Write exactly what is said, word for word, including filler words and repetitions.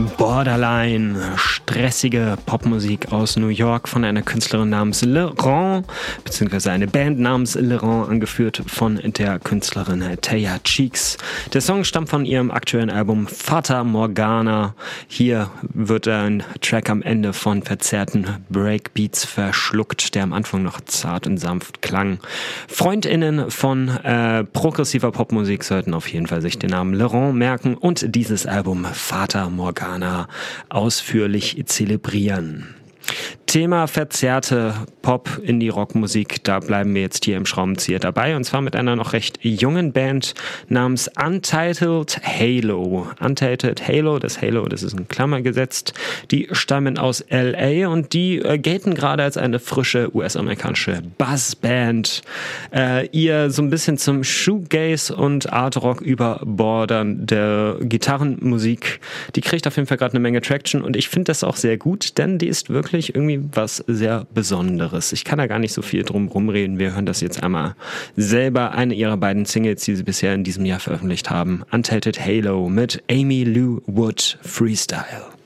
Borderline, stressige Popmusik aus New York von einer Künstlerin namens Laurent, beziehungsweise eine Band namens Laurent, angeführt von der Künstlerin Taya Cheeks. Der Song stammt von ihrem aktuellen Album Fata Morgana. Hier wird ein Track am Ende von verzerrten Breakbeats verschluckt, der am Anfang noch zart und sanft klang. FreundInnen von äh, progressiver Popmusik sollten auf jeden Fall sich den Namen Laurent merken und dieses Album Fata Morgana ausführlich zelebrieren. Thema verzerrte Pop-Indie-Rock-Musik, da bleiben wir jetzt hier im Schraubenzieher dabei, und zwar mit einer noch recht jungen Band namens Untitled Halo. Untitled Halo, das Halo, das ist in Klammer gesetzt, die stammen aus L A und die äh, gelten gerade als eine frische U S-amerikanische Buzzband. Äh, ihr so ein bisschen zum Shoegaze und Art-Rock überbordernde Gitarrenmusik, die kriegt auf jeden Fall gerade eine Menge Traction und ich finde das auch sehr gut, denn die ist wirklich irgendwie was sehr Besonderes. Ich kann da gar nicht so viel drum rumreden. Wir hören das jetzt einmal selber. Eine ihrer beiden Singles, die sie bisher in diesem Jahr veröffentlicht haben. Untitled Halo mit Amy Lou Wood Freestyle.